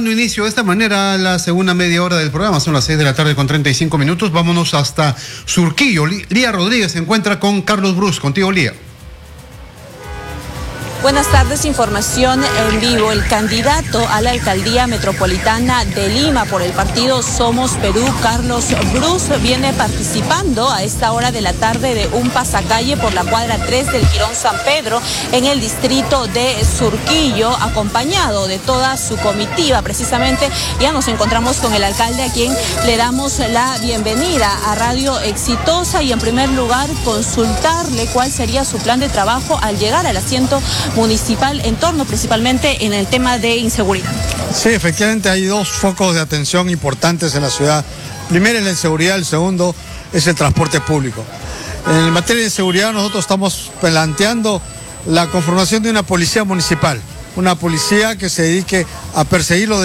dando inicio de esta manera a la segunda media hora del programa. Son las 6 de la tarde con 35 minutos. Vámonos hasta Surquillo. Lía Rodríguez se encuentra con Carlos Bruce. Contigo, Lía. Buenas tardes, información en vivo. El candidato a la alcaldía metropolitana de Lima por el partido Somos Perú, Carlos Bruce, viene participando a esta hora de la tarde de un pasacalle por la cuadra 3 del Jirón San Pedro en el distrito de Surquillo, acompañado de toda su comitiva. Precisamente ya nos encontramos con el alcalde, a quien le damos la bienvenida a Radio Exitosa, y en primer lugar consultarle cuál sería su plan de trabajo al llegar al asiento municipal en torno principalmente en el tema de inseguridad. Sí, efectivamente hay dos focos de atención importantes en la ciudad. Primero es la inseguridad, el segundo es el transporte público. En materia de seguridad nosotros estamos planteando la conformación de una policía municipal, una policía que se dedique a perseguir los